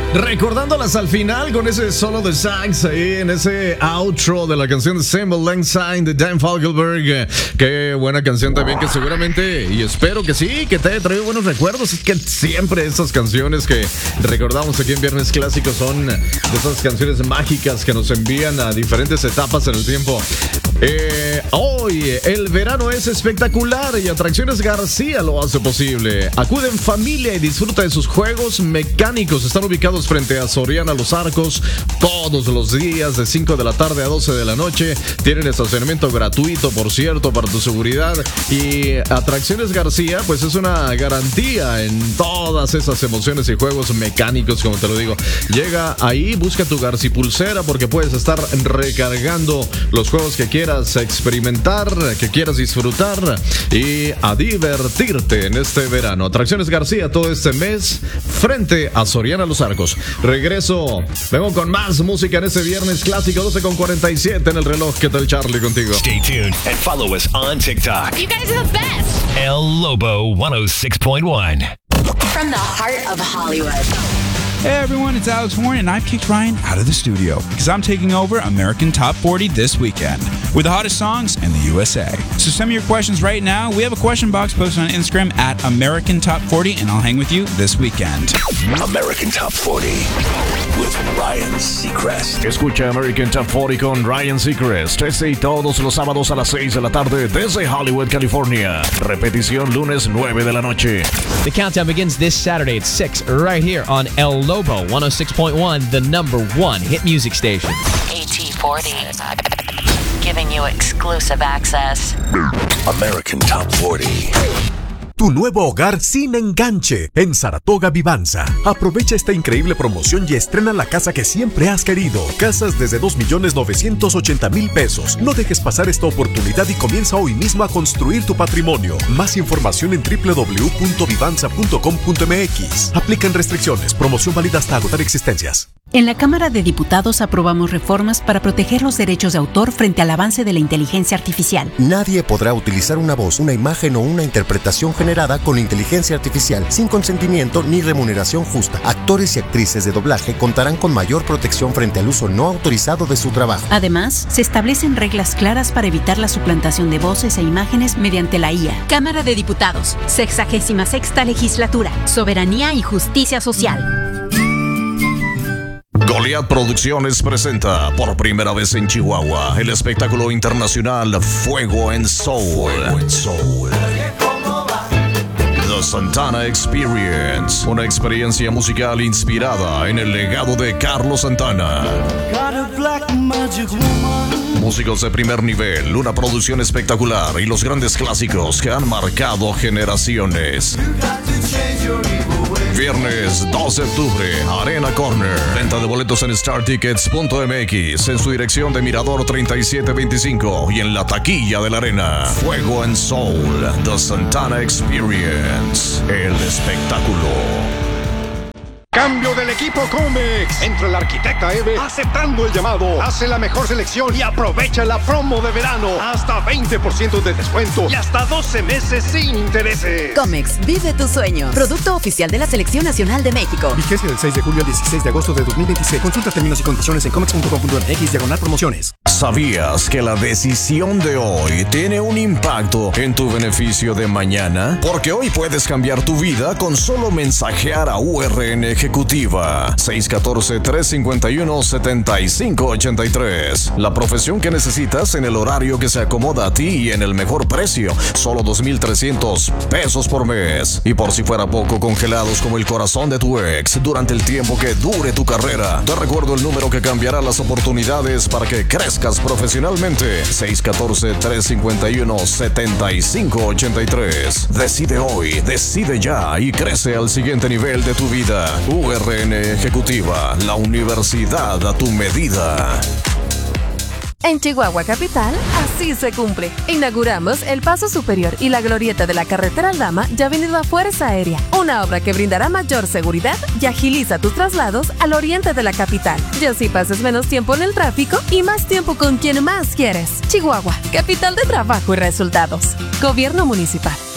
Recordándolas al final con ese solo de sax ahí en ese outro de la canción de Symbol Lang Syne de Dan Fogelberg. Qué buena canción también, que seguramente, y espero que sí, que te haya traído buenos recuerdos. Es que siempre esas canciones que recordamos aquí en Viernes Clásico son de esas canciones mágicas que nos envían a diferentes etapas en el tiempo. Hoy el verano es espectacular y Atracciones García lo hace posible. Acude en familia y disfruta de sus juegos mecánicos. Están ubicados frente a Soriana Los Arcos todos los días de 5 de la tarde a 12 de la noche. Tienen estacionamiento gratuito, por cierto, para tu seguridad. Y Atracciones García, pues es una garantía en todas esas emociones y juegos mecánicos, como te lo digo. Llega ahí, busca tu Garci Pulsera porque puedes estar recargando los juegos que quieras experimentar, que quieras disfrutar y a divertirte en este verano. Atracciones García todo este mes frente a Soriana Los Arcos. Regreso, vengo con más música en este Viernes Clásico, 12:47 en el reloj. ¿Qué tal, Charlie, contigo? Stay tuned and follow us on TikTok. You guys are the best. El Lobo 106.1. From the heart of Hollywood. Hey everyone, it's Alex Warren, and I've kicked Ryan out of the studio because I'm taking over American Top 40 this weekend with the hottest songs in the USA. So send me your questions right now. We have a question box posted on Instagram at American Top 40, and I'll hang with you this weekend. American Top 40 with Ryan Seacrest. Escucha American Top 40 con Ryan Seacrest. Este y todos los sábados a las 6 de la tarde desde Hollywood, California. Repetición lunes 9 de la noche. The countdown begins this Saturday at 6 right here on El Lobo 106.1, the number one hit music station. AT40, giving you exclusive access. American Top 40. Tu nuevo hogar sin enganche en Saratoga Vivanza. Aprovecha esta increíble promoción y estrena la casa que siempre has querido. Casas desde 2,980,000 pesos. No dejes pasar esta oportunidad y comienza hoy mismo a construir tu patrimonio. Más información en www.vivanza.com.mx. Aplican restricciones. Promoción válida hasta agotar existencias. En la Cámara de Diputados aprobamos reformas para proteger los derechos de autor frente al avance de la inteligencia artificial. Nadie podrá utilizar una voz, una imagen o una interpretación generada con inteligencia artificial sin consentimiento ni remuneración justa. Actores y actrices de doblaje contarán con mayor protección frente al uso no autorizado de su trabajo. Además, se establecen reglas claras para evitar la suplantación de voces e imágenes mediante la IA. Cámara de Diputados, 66ª Legislatura, Soberanía y Justicia Social. Goliath Producciones presenta por primera vez en Chihuahua el espectáculo internacional Fuego en Soul. The Santana Experience, una experiencia musical inspirada en el legado de Carlos Santana. Músicos de primer nivel, una producción espectacular y los grandes clásicos que han marcado generaciones. Viernes 2 de octubre, Arena Corner. Venta de boletos en StarTickets.mx, en su dirección de Mirador 3725 y en la taquilla de la Arena. Fuego en Soul, The Santana Experience, el espectáculo. Cambio del equipo Comex. Entra la arquitecta Eve aceptando el llamado. Hace la mejor selección y aprovecha la promo de verano. Hasta 20% de descuento y hasta 12 meses sin intereses. Comex, vive tu sueño. Producto oficial de la Selección Nacional de México. Vigencia del 6 de julio al 16 de agosto de 2026. Consulta términos y condiciones en comex.com.mx/promociones. ¿Sabías que la decisión de hoy tiene un impacto en tu beneficio de mañana? Porque hoy puedes cambiar tu vida con solo mensajear a URN Ejecutiva 614-351-7583. La profesión que necesitas en el horario que se acomoda a ti y en el mejor precio. Solo 2,300 pesos por mes. Y por si fuera poco, congelados como el corazón de tu ex durante el tiempo que dure tu carrera. Te recuerdo el número que cambiará las oportunidades para que crezcas profesionalmente. 614-351-7583. Decide hoy, decide ya y crece al siguiente nivel de tu vida. URN Ejecutiva, la universidad a tu medida. En Chihuahua Capital, así se cumple. Inauguramos el Paso Superior y la glorieta de la carretera Aldama ya Avenida Fuerza Aérea, una obra que brindará mayor seguridad y agiliza tus traslados al oriente de la capital. Y así pases menos tiempo en el tráfico y más tiempo con quien más quieres. Chihuahua, capital de trabajo y resultados. Gobierno Municipal.